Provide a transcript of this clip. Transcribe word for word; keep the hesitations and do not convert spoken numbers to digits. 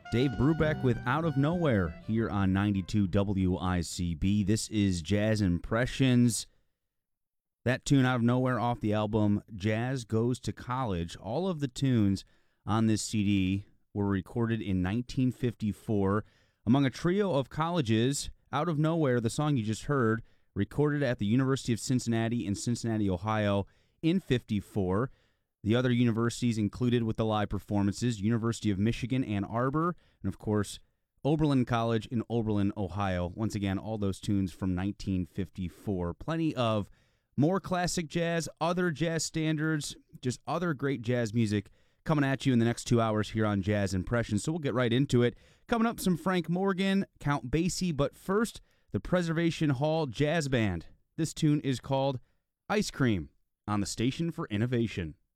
Dave Brubeck with Out of Nowhere here on ninety-two W I C B. This is Jazz Impressions. That tune, Out of Nowhere, off the album Jazz Goes to College. All of the tunes on this C D were recorded in nineteen fifty-four. Among a trio of colleges, Out of Nowhere, the song you just heard, recorded at the University of Cincinnati in Cincinnati, Ohio in fifty-four. The other universities included with the live performances, University of Michigan, Ann Arbor, and of course, Oberlin College in Oberlin, Ohio. Once again, all those tunes from nineteen fifty-four. Plenty of more classic jazz, other jazz standards, just other great jazz music coming at you in the next two hours here on Jazz Impressions. So we'll get right into it. Coming up, some Frank Morgan, Count Basie, but first, the Preservation Hall Jazz Band. This tune is called Ice Cream on the Station for Innovation.